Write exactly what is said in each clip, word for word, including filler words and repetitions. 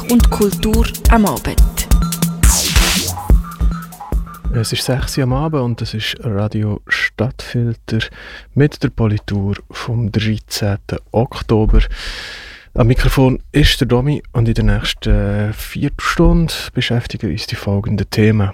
und Kultur am Abend. Es ist sechs Uhr am Abend und das ist Radio Stadtfilter mit der Politur vom dreizehnten Oktober. Am Mikrofon ist der Domi und in der nächsten Viertelstunde beschäftigen uns die folgenden Themen.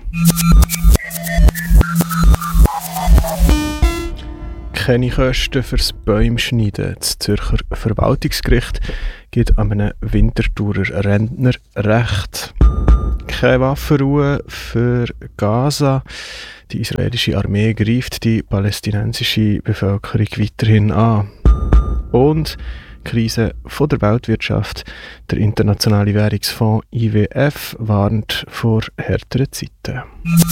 Keine Kosten fürs Bäumschneiden. Das Zürcher Verwaltungsgericht gibt einem Winterthurer Rentner Recht. Keine Waffenruhe für Gaza. Die israelische Armee greift die palästinensische Bevölkerung weiterhin an. Und Krise von der Weltwirtschaft. Der Internationale Währungsfonds I W F warnt vor härteren Zeiten.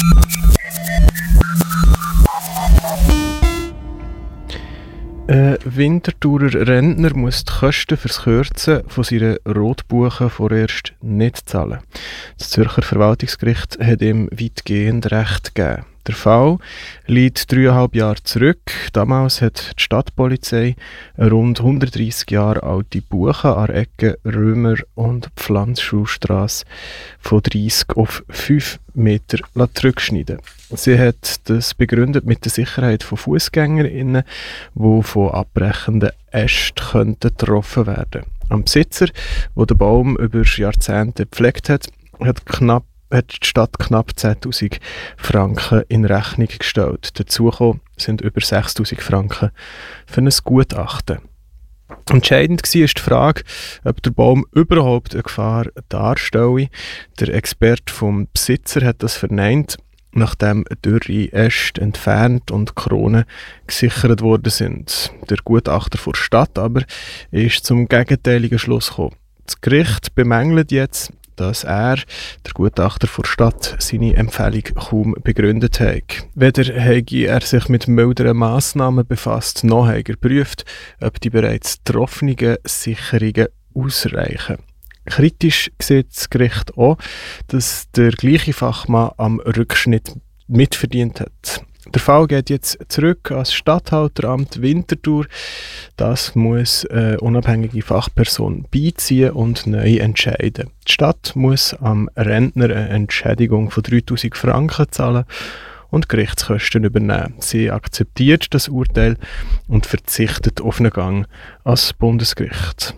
Ein Winterthurer Rentner muss die Kosten für das Kürzen von seiner Rotbuche vorerst nicht zahlen. Das Zürcher Verwaltungsgericht hat ihm weitgehend Recht gegeben. Der Fall liegt dreieinhalb Jahre zurück. Damals hat die Stadtpolizei eine rund hundertdreissig Jahre alte Buche an der Ecke Römer- und Pflanzschuhstrasse von dreissig auf fünf Meter zurückschneiden. Sie hat das begründet mit der Sicherheit von FussgängerInnen, die von abbrechenden Ästen getroffen werden könnten. Am Besitzer, der den Baum über Jahrzehnte gepflegt hat, hat knapp hat die Stadt knapp zehntausend Franken in Rechnung gestellt. Dazu sind über sechstausend Franken für ein Gutachten. Entscheidend war die Frage, ob der Baum überhaupt eine Gefahr darstelle. Der Experte vom Besitzer hat das verneint, nachdem dürre Äste entfernt und Kronen gesichert worden sind. Der Gutachter der Stadt aber ist zum gegenteiligen Schluss gekommen. Das Gericht bemängelt jetzt, dass er, der Gutachter der Stadt, seine Empfehlung kaum begründet hat. Weder habe er sich mit milderen Massnahmen befasst, noch hat er geprüft, ob die bereits getroffenen Sicherungen ausreichen. Kritisch sieht das Gericht auch, dass der gleiche Fachmann am Rückschnitt mitverdient hat. Der Fall geht jetzt zurück ans Statthalteramt Winterthur. Das muss eine unabhängige Fachperson beiziehen und neu entscheiden. Die Stadt muss am Rentner eine Entschädigung von dreitausend Franken zahlen und Gerichtskosten übernehmen. Sie akzeptiert das Urteil und verzichtet auf einen Gang ans Bundesgericht.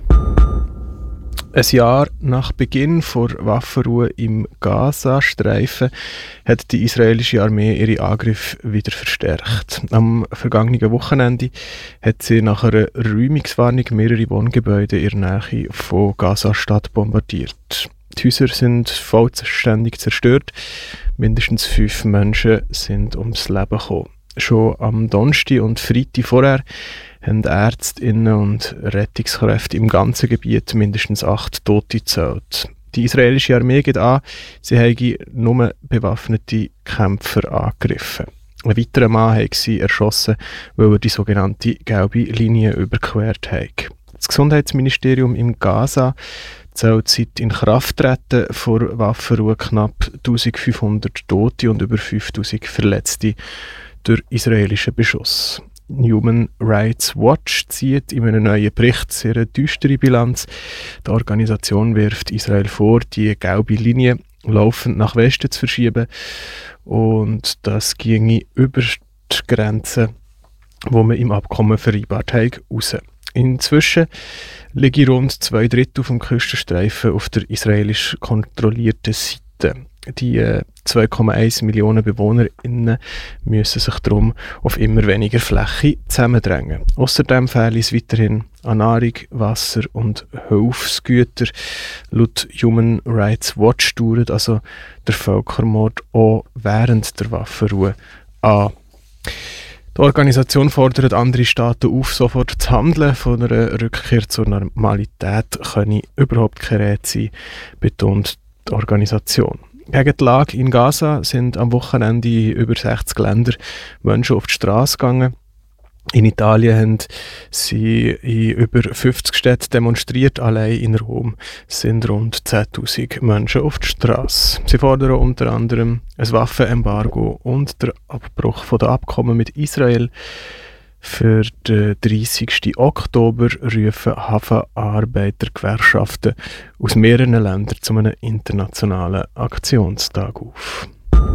Ein Jahr nach Beginn der Waffenruhe im Gaza-Streifen hat die israelische Armee ihre Angriffe wieder verstärkt. Am vergangenen Wochenende hat sie nach einer Räumungswarnung mehrere Wohngebäude in der Nähe von Gaza-Stadt bombardiert. Die Häuser sind vollständig zerstört. Mindestens fünf Menschen sind ums Leben gekommen. Schon am Donnerstag und Freitag vorher haben Ärztinnen und Rettungskräfte im ganzen Gebiet mindestens acht Tote gezählt. Die israelische Armee geht an, sie habe nur bewaffnete Kämpfer angegriffen. Ein weiterer Mann hat sie erschossen, weil er die sogenannte gelbe Linie überquert hat. Das Gesundheitsministerium in Gaza zählt seit Inkrafttreten vor Waffenruhe knapp eintausendfünfhundert Tote und über fünftausend Verletzte durch israelischen Beschuss. Human Rights Watch zieht in einem neuen Bericht sehr eine düstere Bilanz. Die Organisation wirft Israel vor, die gelbe Linie laufend nach Westen zu verschieben, und das ginge über die Grenzen, die man im Abkommen vereinbart hat, raus. Inzwischen liegen rund zwei Drittel vom Küstenstreifen auf der israelisch kontrollierten Seite. Die äh, zwei Komma eins Millionen BewohnerInnen müssen sich darum auf immer weniger Fläche zusammendrängen. Außerdem fehlt es weiterhin an Nahrung, Wasser und Hilfsgüter. Laut Human Rights Watch dauert also der Völkermord auch während der Waffenruhe an. Die Organisation fordert andere Staaten auf, sofort zu handeln. Von einer Rückkehr zur Normalität könne überhaupt keine Rede sein, betont die Organisation. Gegen die Lage in Gaza sind am Wochenende in über sechzig Ländern Menschen auf die Straße gegangen. In Italien haben sie in über fünfzig Städten demonstriert. Allein in Rom sind rund zehntausend Menschen auf die Straße. Sie fordern unter anderem ein Waffenembargo und den Abbruch der Abkommen mit Israel. Für den dreißigsten Oktober rufen Hafenarbeitergewerkschaften aus mehreren Ländern zu einem internationalen Aktionstag auf.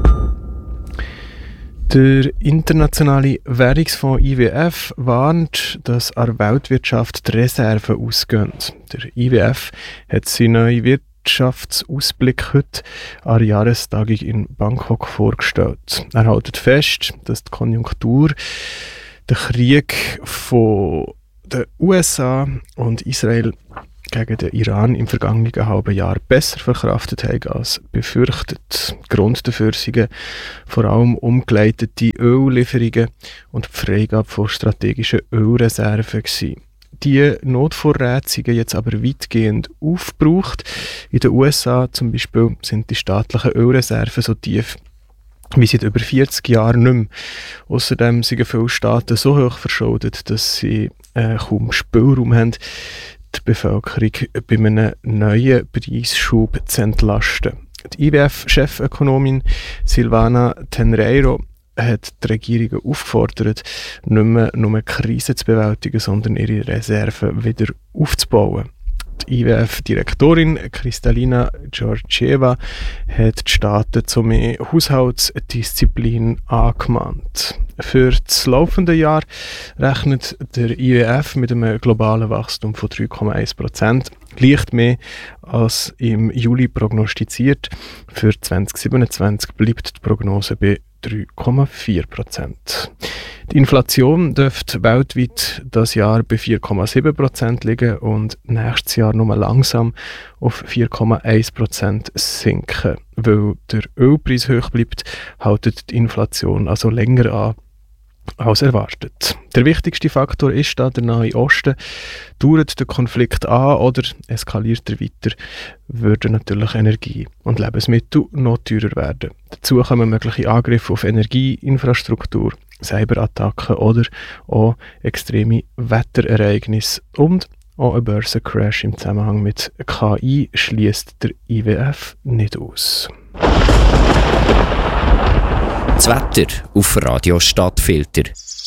Der internationale Währungsfonds I W F warnt, dass an der Weltwirtschaft die Reserven ausgehen. Der I W F hat seinen neuen Wirtschaftsausblick heute an der Jahrestagung in Bangkok vorgestellt. Er hält fest, dass die Konjunktur den Krieg von den U S A und Israel gegen den Iran im vergangenen halben Jahr besser verkraftet haben als befürchtet. Grund dafür sind vor allem umgeleitete Öllieferungen und die Freigabe von strategischen Ölreserven gewesen. Die Notvorräte sind jetzt aber weitgehend aufgebraucht. In den U S A zum Beispiel sind die staatlichen Ölreserven so tief wie seit über vierzig Jahren nicht mehr. Außerdem sind viele Staaten so hoch verschuldet, dass sie äh, kaum Spielraum haben, die Bevölkerung bei einem neuen Preisschub zu entlasten. Die I W F-Chefökonomin Silvana Tenreiro hat die Regierungen aufgefordert, nicht mehr nur Krisen zu bewältigen, sondern ihre Reserven wieder aufzubauen. Die I W F-Direktorin Kristalina Georgieva hat die Staaten zu mehr Haushaltsdisziplin angemahnt. Für das laufende Jahr rechnet der I W F mit einem globalen Wachstum von drei Komma eins Prozent, leicht mehr als im Juli prognostiziert. Für zwanzig siebenundzwanzig bleibt die Prognose bei drei Komma vier Prozent. Die Inflation dürfte weltweit das Jahr bei vier Komma sieben Prozent liegen und nächstes Jahr nur langsam auf vier Komma eins Prozent sinken. Weil der Ölpreis hoch bleibt, hält die Inflation also länger an als erwartet. Der wichtigste Faktor ist da der Nahe Osten. Dauert der Konflikt an oder eskaliert er weiter, würden natürlich Energie und Lebensmittel noch teurer werden. Dazu kommen mögliche Angriffe auf Energieinfrastruktur, Cyberattacken oder auch extreme Wetterereignisse und auch ein Börsencrash im Zusammenhang mit K I schließt der I W F nicht aus. Das Wetter auf Radio Stadtfilter.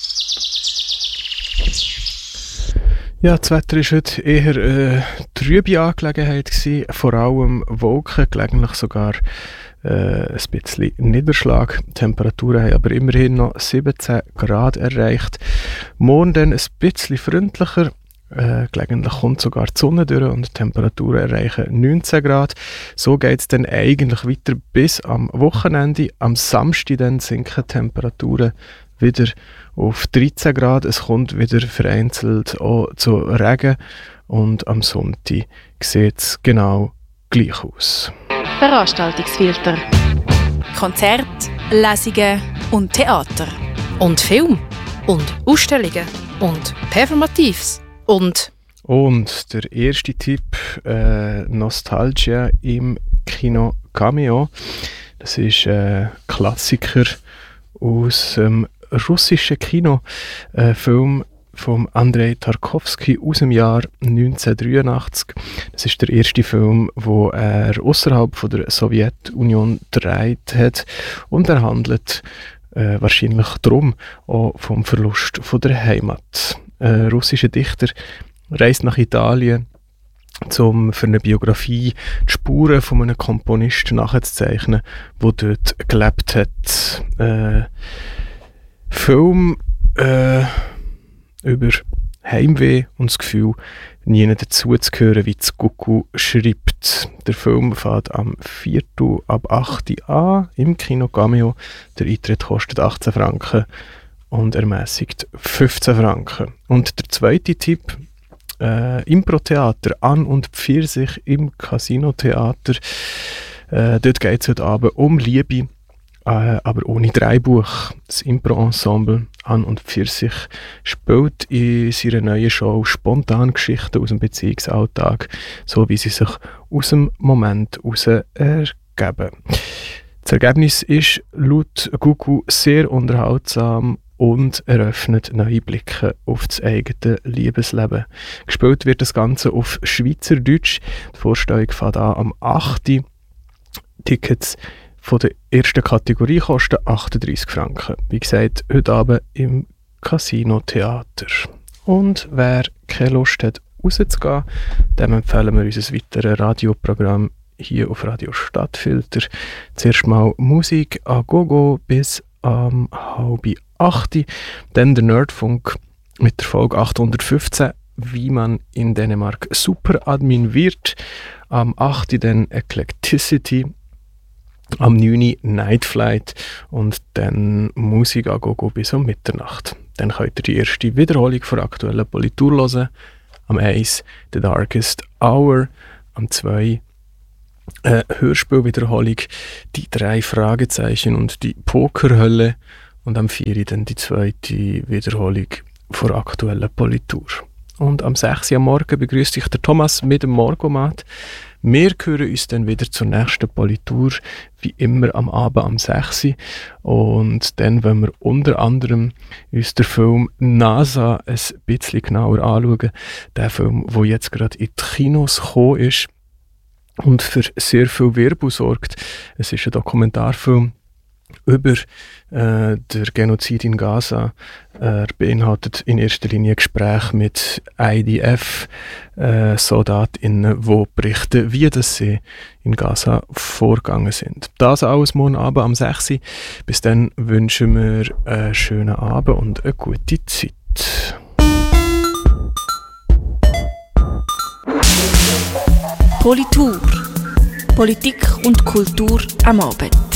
Ja, das Wetter war heute eher eine trübe Angelegenheit gewesen. Vor allem Wolken, gelegentlich sogar äh, ein bisschen Niederschlag. Die Temperaturen haben aber immerhin noch siebzehn Grad erreicht. Morgen dann ein bisschen freundlicher. Äh, gelegentlich kommt sogar die Sonne durch und die Temperaturen erreichen neunzehn Grad. So geht es dann eigentlich weiter bis am Wochenende. Am Samstag dann sinken die Temperaturen wieder auf dreizehn Grad. Es kommt wieder vereinzelt auch zu Regen und am Sonntag sieht es genau gleich aus. Veranstaltungsfilter. Konzerte, Lesungen und Theater. Und Film. Und Ausstellungen. Und Performatives. Und Und der erste Tipp, äh, Nostalgia im Kino Cameo. Das ist ein Klassiker aus dem russischen Kino. Ein Film von Andrei Tarkovsky aus dem Jahr neunzehnhundertdreiundachtzig. Das ist der erste Film, den er außerhalb von der Sowjetunion gedreht hat. Und er handelt äh, wahrscheinlich darum auch vom Verlust von der Heimat. Ein russischer Dichter reist nach Italien, um für eine Biografie die Spuren von einem Komponisten nachzuzeichnen, der dort gelebt hat. Äh, Film äh, über Heimweh und das Gefühl, nie dazuzugehören, wie das Kuckuck schreibt. Der Film fährt am vierten ab acht Uhr an im Kino Cameo. Der Eintritt kostet achtzehn Franken. Und ermäßigt fünfzehn Franken. Und der zweite Tipp, äh, Impro-Theater, An und Pfirsich im Casino-Theater. Äh, dort geht es heute Abend um Liebe, äh, aber ohne Dreibuch. Das Impro-Ensemble An und Pfirsich spielt in seiner neuen Show spontan Geschichten aus dem Beziehungsalltag, so wie sie sich aus dem Moment heraus ergeben. Das Ergebnis ist laut Google sehr unterhaltsam und eröffnet neue Blicke auf das eigene Liebesleben. Gespielt wird das Ganze auf Schweizerdeutsch. Die Vorstellung fängt an am achten Tickets von der ersten Kategorie kosten achtunddreissig Franken. Wie gesagt, heute Abend im Casino Theater. Und wer keine Lust hat, rauszugehen, dem empfehlen wir unser weiteres Radioprogramm hier auf Radio Stadtfilter. Zuerst mal Musik a Gogo bis am um, halb acht. Dann der Nerdfunk mit der Folge achthundertfünfzehn, wie man in Dänemark Superadmin wird. Am acht dann Eclecticity. Am neun Night Flight und dann Musik a Gogo bis um Mitternacht. Dann könnt ihr die erste Wiederholung von aktuellen Politur hören. Am eins The Darkest Hour. Am zwei äh, Hörspielwiederholung Die drei Fragezeichen und die Pokerhölle. Und am vier dann die zweite Wiederholung von aktuellen Politur. Und am sechs am Morgen begrüßt sich der Thomas mit dem Morgomat. Wir hören uns dann wieder zur nächsten Politur, wie immer am Abend am sechs. Und dann wollen wir unter anderem uns den Film NASA ein bisschen genauer anschauen. Der Film, der jetzt gerade in die Kinos gekommen ist und für sehr viel Wirbel sorgt. Es ist ein Dokumentarfilm über äh, den Genozid in Gaza. Er beinhaltet in erster Linie Gespräche mit I D F-SoldatInnen, die berichten, wie das sie in Gaza vorgegangen sind. Das alles morgen Abend am sechs. Bis dann wünschen wir einen schönen Abend und eine gute Zeit. Politur. Politik und Kultur am Abend.